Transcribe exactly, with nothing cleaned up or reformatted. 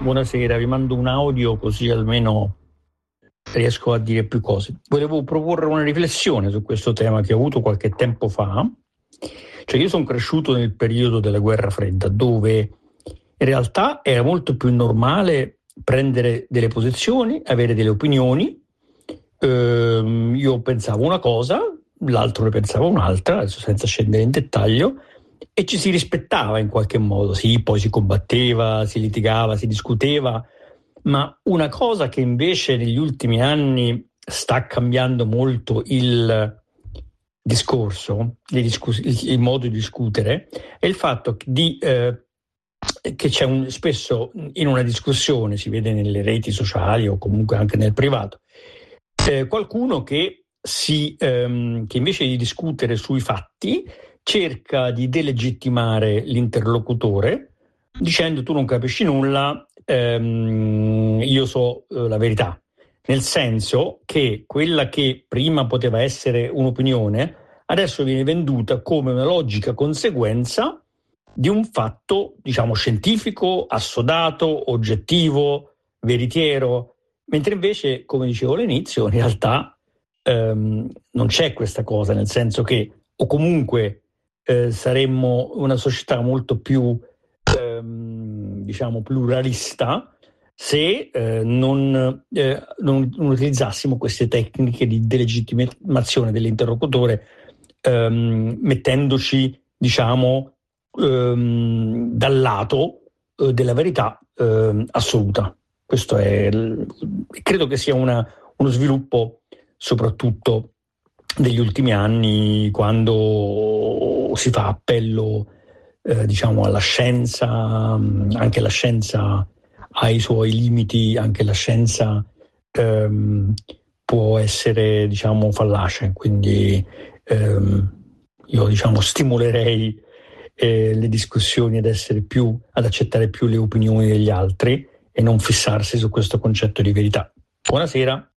buonasera, vi mando un audio così almeno riesco a dire più cose. Volevo proporre una riflessione su questo tema che ho avuto qualche tempo fa. Cioè, io sono cresciuto nel periodo della guerra fredda, dove in realtà era molto più normale prendere delle posizioni, avere delle opinioni. Ehm, io pensavo una cosa, l'altro ne pensava un'altra, adesso senza scendere in dettaglio, e ci si rispettava in qualche modo. Sì, poi si combatteva, si litigava, si discuteva, ma una cosa che invece negli ultimi anni sta cambiando molto il discorso, il, il modo di discutere, è il fatto di, eh, che c'è un, spesso in una discussione, si vede nelle reti sociali o comunque anche nel privato, eh, qualcuno che, si, ehm, che invece di discutere sui fatti cerca di delegittimare l'interlocutore dicendo tu non capisci nulla, ehm, io so eh, la verità, nel senso che quella che prima poteva essere un'opinione adesso viene venduta come una logica conseguenza di un fatto, diciamo, scientifico, assodato, oggettivo, veritiero, mentre invece, come dicevo all'inizio, in realtà ehm, non c'è questa cosa, nel senso che o comunque eh, saremmo una società molto più ehm, diciamo pluralista se eh, non, eh, non, non utilizzassimo queste tecniche di delegittimazione dell'interlocutore, ehm, mettendoci, diciamo, ehm, dal lato eh, della verità eh, assoluta. Questo è, credo che sia una, uno sviluppo soprattutto degli ultimi anni, quando si fa appello eh, diciamo alla scienza. Anche la scienza ha i suoi limiti, anche la scienza ehm, può essere, diciamo, fallace, quindi ehm, io, diciamo, stimolerei eh, le discussioni ad essere più, ad accettare più le opinioni degli altri e non fissarsi su questo concetto di verità. Buonasera.